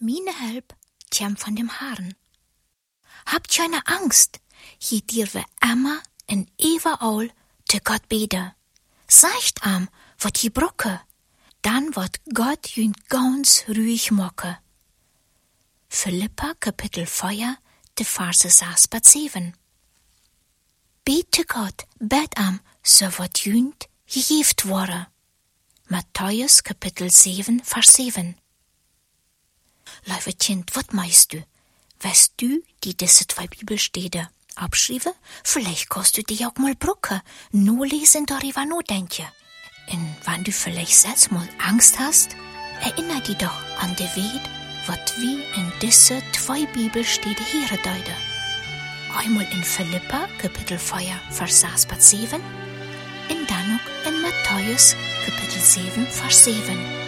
Meine Help tjam von dem Herrn. Habt keine Angst, je dir we immer en überall te Gott bete. Sagt am, wat je brocke, dann wird Gott jün ganz ruhig machen. Philippa Kapitel 4, de Verse 6 bis 7. Bete Gott, bet am, so wat jünt gegeft worden. Matthäus Kapitel 7, Vers 7. Lieve Kind, wat meinst du? Weißt du, die diese 2 Bibelstelle abschreiben? Vielleicht kannst du die auch mal brucken, nur lesen, darüber nachdenken. Und wenn du vielleicht selbst mal Angst hast, erinnere dich doch an die Welt, was wir in diese 2 Bibelstellen herdeuten. Einmal in Philippa, Kapitel 4, Vers 6 bis 7, und dann auch in Matthäus, Kapitel 7, Vers 7.